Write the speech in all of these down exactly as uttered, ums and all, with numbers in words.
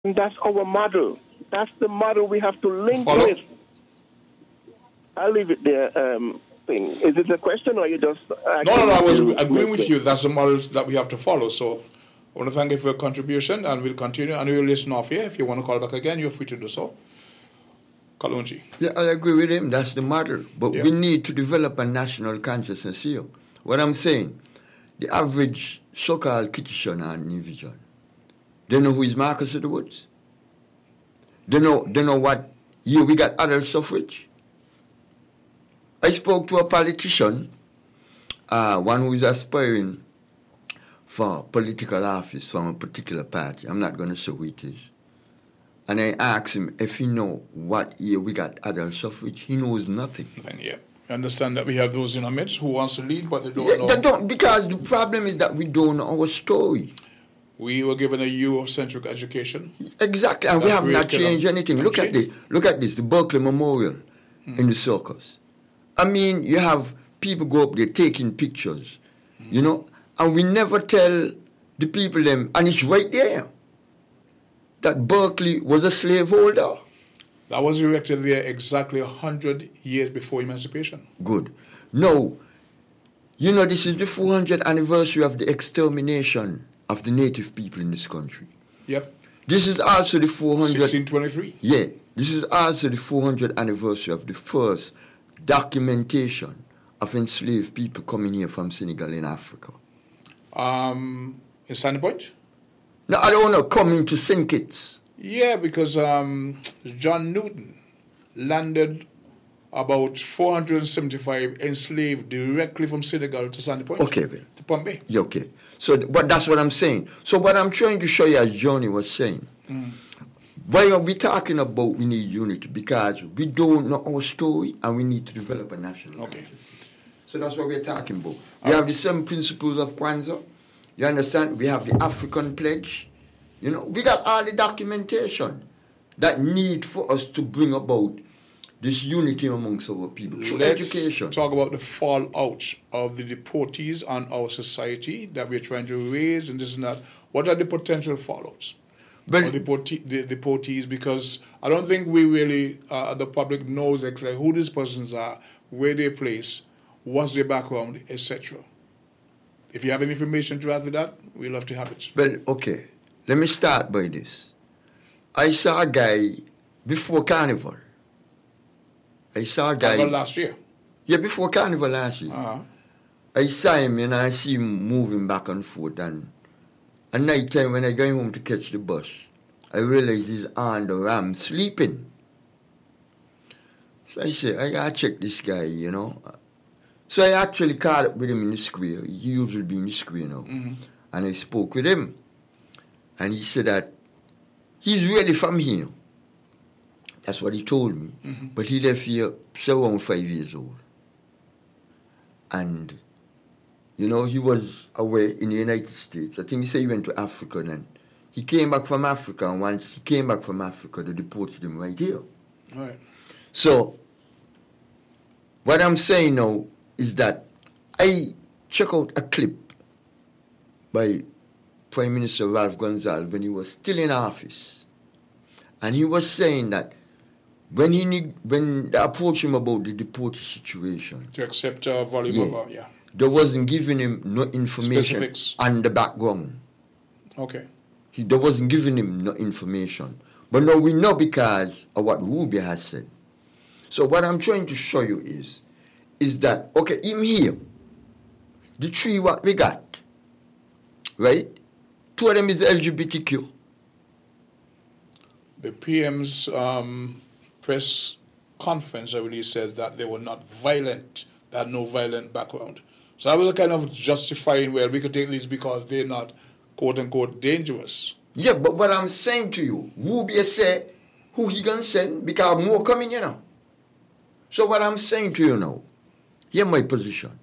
And that's our model. That's the model we have to link Follow? with. I'll leave it there. Um, thing. Is it a question or you just... No, no, no, I was agreeing with you. That's the model that we have to follow. So I want to thank you for your contribution, and we'll continue. And we'll listen off here. If you want to call back again, you're free to do so. Kalonji. Yeah, I agree with him. That's the model. But Yeah. we need to develop a national consciousness here. What I'm saying, the average so-called Kitchener and New Vision, they know who is Marcus of the Woods. They know, they know what year we got adult suffrage. I spoke to a politician, uh, one who is aspiring for political office from a particular party. I'm not going to say who it is. And I asked him if he know what year we got adult suffrage. He knows nothing. And yeah, I understand that we have those in our midst who wants to lead, but they don't Yeah, know. they don't, because the problem is that we don't know our story. We were given a Eurocentric education. Exactly, and we That have not created a changed anything. Look at country. this. Look at this, the Berkeley Memorial in the circus. I mean, you have people go up there taking pictures, you know, and we never tell the people them, and it's right there, that Berkeley was a slaveholder. That was erected there exactly one hundred years before emancipation. Good. Now, you know, this is the four hundredth anniversary of the extermination of the native people in this country. Yep. This is also the four hundredth... sixteen twenty-three. Yeah, this is also the four hundredth anniversary of the first documentation of enslaved people coming here from Senegal in Africa. Um, in Sandy Point? Now, I don't want to come into Saint Kitts. Yeah, because um, John Newton landed about four hundred seventy-five enslaved directly from Senegal to Sandy Point. Okay, well. To Pompey. Yeah, okay. So, th- but that's what I'm saying. So what I'm trying to show you, as Johnny was saying, Mm. why are we talking about we need unity? Because we don't know our story and we need to develop a national Okay. consciousness. So that's what we're talking about. We have the seven principles of Kwanzaa. You understand? We have the African pledge. You know, we got all the documentation that need for us to bring about this unity amongst our people through Let's education. talk about the fallout of the deportees on our society that we're trying to raise and this and that. What are the potential fallouts? Well, Or the, deportee, the deportees, because I don't think we really, uh, the public knows exactly who these persons are, where they're placed, what's their background, et cetera. If you have any information to add to that, we'd love to have it. Well, okay. Let me start by this. I saw a guy before Carnival. I saw a guy. Carnival last year. Yeah, before Carnival last year. Uh-huh. I saw him and I see him moving back and forth. And at night time when I go home to catch the bus, I realized he's on the ram sleeping. So I said, I gotta check this guy, you know. So I actually caught up with him in the square. He usually be in the square now. Mm-hmm. And I spoke with him. And he said that he's really from here. That's what he told me. Mm-hmm. But he left here around five years old. And, you know, he was away in the United States. I think he said he went to Africa then. He came back from Africa, and once he came back from Africa, they deported him right here. All right. So, what I'm saying now is that I check out a clip by Prime Minister Ralph Gonsalves when he was still in office. And he was saying that when he ne- when they approached him about the deported situation, To accept uh, volume Yeah. of, uh, yeah. they wasn't giving him no information Specifics. on the background. Okay. He, they wasn't giving him no information. But now we know because of what Ruby has said. So what I'm trying to show you is, is that, okay, him here, the three what we got, right? Two of them is L G B T Q. The P M's um, press conference, I believe, said that they were not violent, they had no violent background. So that was a kind of justifying, well, we could take these because they're not, quote-unquote, dangerous. Yeah, but what I'm saying to you, Ruby say who he gonna send because more coming, you know. So what I'm saying to you now, here's my position.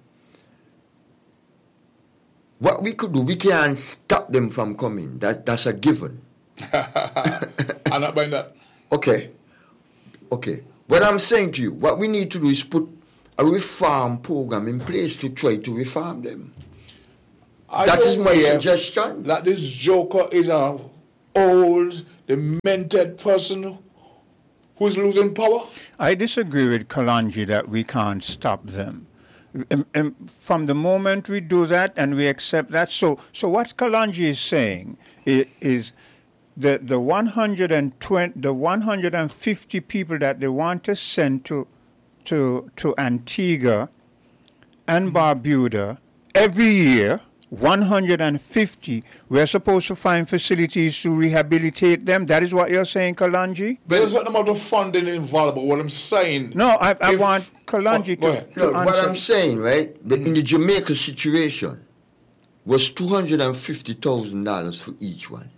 What we could do, we can't stop them from coming. That, that's a given. I'm not buying that. Okay. Okay. What I'm saying to you, what we need to do is put a reform program in place to try to reform them. I That don't is my care suggestion. That this joker is a old, demented person who's losing power? I disagree with Kalanji that we can't stop them. Um, um, from the moment we do that and we accept that, so so what Kalanji is saying is, is the the one hundred twenty, the one hundred fifty people that they want to send to to to Antigua and Barbuda every year, one hundred fifty, we're supposed to find facilities to rehabilitate them. That is what you're saying, Kalanji? There's an amount of funding involved, but what I'm saying... No, I, I if, want Kalanji oh, to, to Look, answer. what I'm saying, right, the, in the Jamaica situation was two hundred fifty thousand dollars for each one.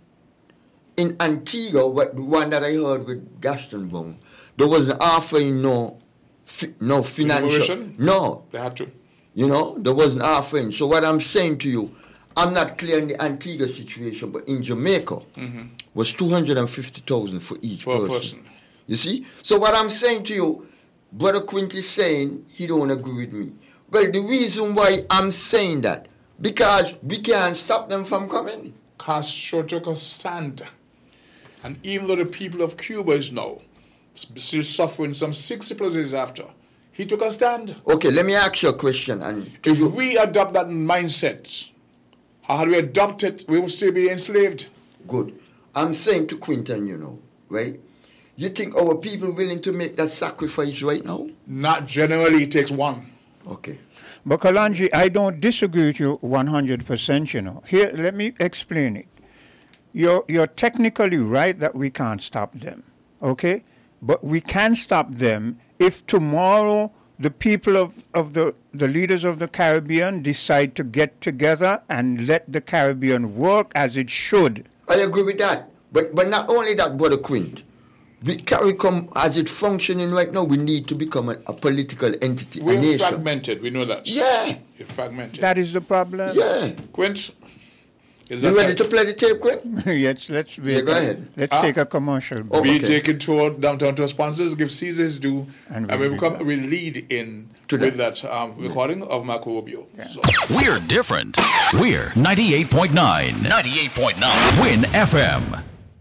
In Antigua, what, the one that I heard with Gaston Bone, there wasn't offering no, fi, no financial... Remuneration? No. They had to. You know, there wasn't offering. So what I'm saying to you, I'm not clear in the Antigua situation, but in Jamaica, mm-hmm. was two hundred fifty thousand dollars for each For person. a person. You see? So what I'm saying to you, Brother Quint is saying he don't agree with me. Well, the reason why I'm saying that, because we can't stop them from coming. Castro took a stand. And even though the people of Cuba is now still suffering some sixty plus years after, he took a stand. Okay, let me ask you a question. And If you, we adopt that mindset, how had we adopted, we would still be enslaved. Good. I'm saying to Quinton, you know, right? You think our people willing to make that sacrifice right now? Not generally, it takes one. Okay. But Kalanji, I don't disagree with you one hundred percent, you know. Here, let me explain it. You're, you're technically right that we can't stop them, okay? But we can stop them if tomorrow the people of, of the, the leaders of the Caribbean decide to get together and let the Caribbean work as it should. I agree with that. But but not only that, Brother Quint. We CARICOM, as it functioning right now, we need to become a, a political entity, a We're nation. fragmented, we know that. Yeah. We're fragmented. That is the problem. Yeah. Quint, is You that ready right? to play the tape, Quint? yes, let's, Yeah, go ahead. let's Ah. take a commercial break. Oh, We okay. take it toward downtown to our sponsors, give Caesar his due, And and, we'll we be come, back. we lead in To with that. that um, recording of Marco Rubio. So. We're different. We're ninety-eight point nine. ninety-eight point nine. Win F M.